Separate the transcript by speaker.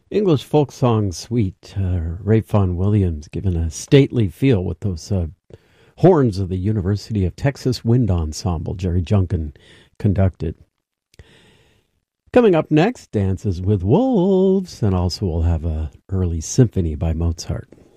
Speaker 1: English folk song suite. Ray Vaughan Williams given a stately feel with those horns of the University of Texas Wind Ensemble. Jerry Junkin conducted. Coming up next, Dances with Wolves, and also we'll have an early symphony by Mozart.